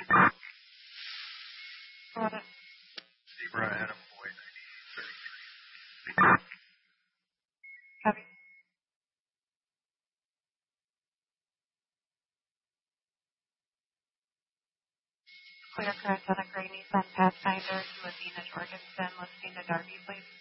Got it. Zebra Adam Boy 9833. Copy. Clear correct on a gray Nissan Pathfinder to Medina Jorgensen, listing to Darby, please.